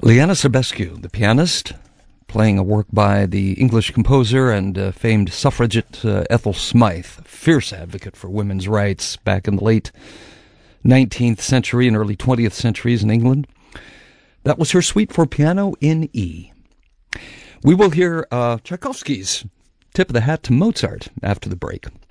Liana Sebescu, the pianist, playing a work by the English composer and famed suffragette Ethel Smythe, a fierce advocate for women's rights back in the late 19th century and early 20th centuries in England. That was her suite for piano in E. We will hear Tchaikovsky's Tip of the Hat to Mozart after the break.